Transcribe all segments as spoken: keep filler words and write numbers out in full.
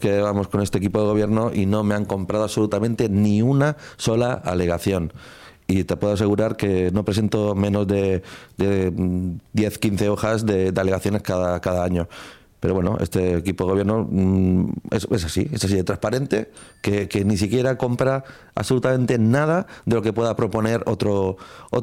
que llevamos con este equipo de gobierno y no me han comprado absolutamente ni una sola alegación. Y te puedo asegurar que no presento menos de, de diez, quince hojas de, de alegaciones cada, cada año. Pero bueno, este equipo de gobierno mmm, es, es así, es así de transparente, que, que ni siquiera compra absolutamente nada de lo que pueda proponer otro,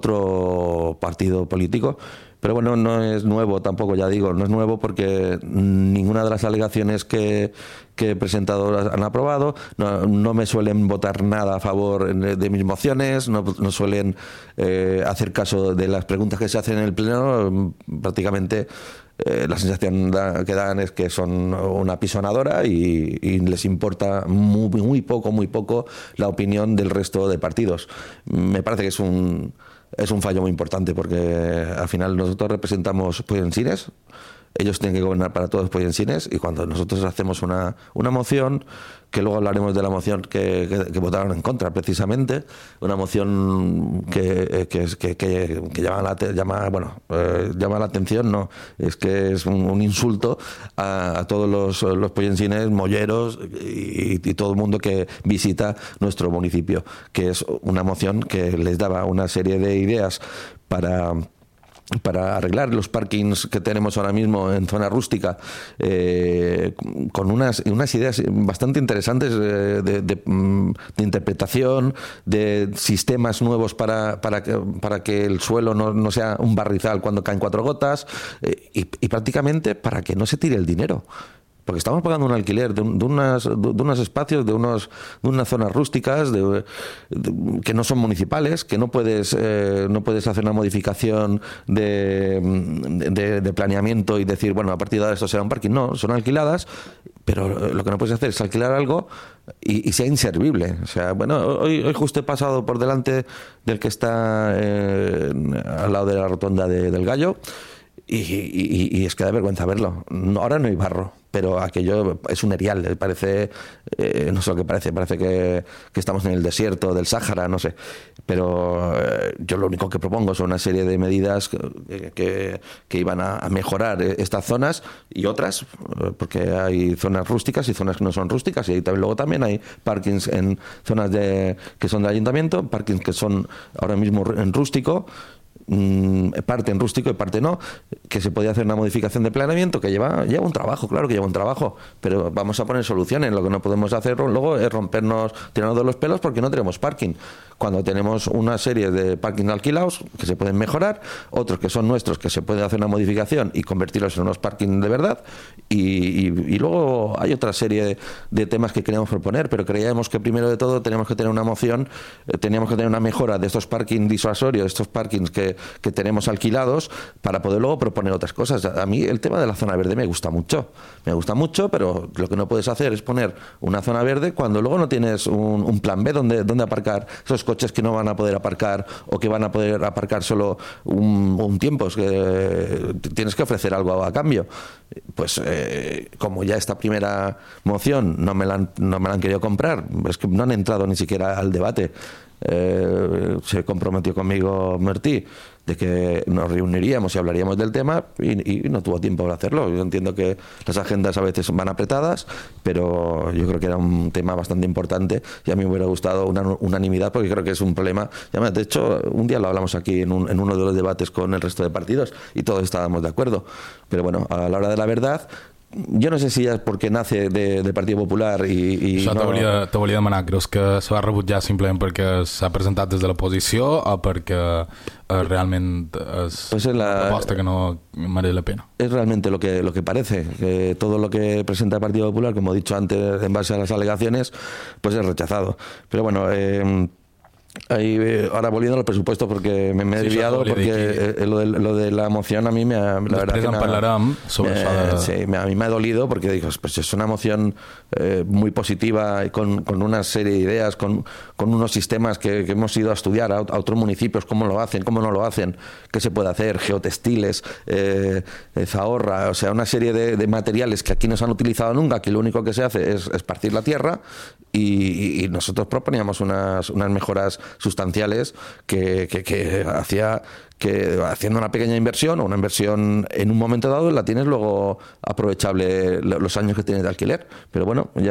otro partido político. Pero bueno, no es nuevo tampoco, ya digo, no es nuevo porque ninguna de las alegaciones que, que he presentado han aprobado, no, no me suelen votar nada a favor de mis mociones, no, no suelen eh, hacer caso de las preguntas que se hacen en el Pleno, prácticamente eh, la sensación da, que dan es que son una pisonadora y, y les importa muy, muy poco, muy poco la opinión del resto de partidos. Me parece que es un... Es un fallo muy importante porque al final nosotros representamos Poyensines, ellos tienen que gobernar para todos Poyensines y cuando nosotros hacemos una, una moción, que luego hablaremos de la moción que, que, que votaron en contra precisamente, una moción que, que, que, que, que llama, la, llama, bueno, eh, llama la atención, no, es que es un, un insulto a, a todos los, los poyensines, molleros y, y todo el mundo que visita nuestro municipio, que es una moción que les daba una serie de ideas para... para arreglar los parkings que tenemos ahora mismo en zona rústica, eh, con unas, unas ideas bastante interesantes eh, de, de, de interpretación, de sistemas nuevos para, para, que, para que el suelo no, no sea un barrizal cuando caen cuatro gotas, eh, y, y prácticamente para que no se tire el dinero. Porque estamos pagando un alquiler de, un, de, unas, de, de unos espacios, de, unos, de unas zonas rústicas de, de, que no son municipales, que no puedes, eh, no puedes hacer una modificación de, de, de planeamiento y decir, bueno, a partir de ahora esto será un parking. No, son alquiladas, pero lo que no puedes hacer es alquilar algo y, y sea inservible. O sea, bueno, hoy, hoy justo he pasado por delante del que está eh, al lado de la rotonda de, del Gallo. Y, y, y es que da vergüenza verlo. Ahora no hay barro, pero aquello es un erial, parece, eh, no sé lo que parece, parece que, que estamos en el desierto del Sáhara, no sé. Pero eh, yo lo único que propongo son una serie de medidas que, que, que iban a, a mejorar estas zonas y otras, porque hay zonas rústicas y zonas que no son rústicas, y también, luego también hay parkings en zonas de, que son del ayuntamiento, parkings que son ahora mismo en rústico, parte en rústico y parte no, que se podía hacer una modificación de planeamiento que lleva, lleva un trabajo, claro que lleva un trabajo, pero vamos a poner soluciones. Lo que no podemos hacer luego es rompernos, tirarnos de los pelos porque no tenemos parking, cuando tenemos una serie de parking alquilados que se pueden mejorar, otros que son nuestros que se puede hacer una modificación y convertirlos en unos parking de verdad, y, y, y luego hay otra serie de, de temas que queríamos proponer, pero creíamos que primero de todo teníamos que tener una moción, eh, teníamos que tener una mejora de estos parking disuasorios, estos parkings que que tenemos alquilados, para poder luego proponer otras cosas. A mí el tema de la zona verde me gusta mucho, me gusta mucho, pero lo que no puedes hacer es poner una zona verde cuando luego no tienes un, un plan B donde, donde aparcar esos coches que no van a poder aparcar o que van a poder aparcar solo un, un tiempo. Es que tienes que ofrecer algo a cambio. Pues eh, como ya esta primera moción no me la han, no me la han querido comprar, es que no han entrado ni siquiera al debate. Eh, se comprometió conmigo Martí de que nos reuniríamos y hablaríamos del tema y, y no tuvo tiempo para hacerlo. Yo entiendo que las agendas a veces van apretadas, pero yo creo que era un tema bastante importante y a mí me hubiera gustado una unanimidad, porque creo que es un problema. De hecho, un día lo hablamos aquí en, un, en uno de los debates con el resto de partidos y todos estábamos de acuerdo, pero bueno, a la hora de la verdad, jo no sé si és perquè nace de, del Partit Popular i... i Això no... te volia, te volia demanar, creus que se va rebutjar simplement perquè s'ha presentat des de l'oposició o perquè eh, realment és pues es la, una proposta que no merece la pena? Es realmente lo que, lo que parece, que todo lo que presenta el Partido Popular, como he dicho antes, en base a las alegaciones, pues es rechazado. Pero bueno... Eh, Ahí, ahora volviendo al presupuesto, porque me, me he desviado, sí, porque eh, lo, de, lo de la moción a mí me ha, la verdad que me ha, sobre me, de... sí, me, a mí me ha dolido, porque digo, pues es una moción eh, muy positiva, con, con una serie de ideas, con, con unos sistemas que, que hemos ido a estudiar a, a otros municipios, cómo lo hacen, cómo no lo hacen, qué se puede hacer, geotextiles, eh, zahorra, o sea, una serie de, de materiales que aquí no se han utilizado nunca, que lo único que se hace es esparcir la tierra, y, y nosotros proponíamos unas, unas mejoras sustanciales que, que, que hacía que haciendo una pequeña inversión o una inversión en un momento dado la tienes luego aprovechable los años que tienes de alquiler, pero bueno, ya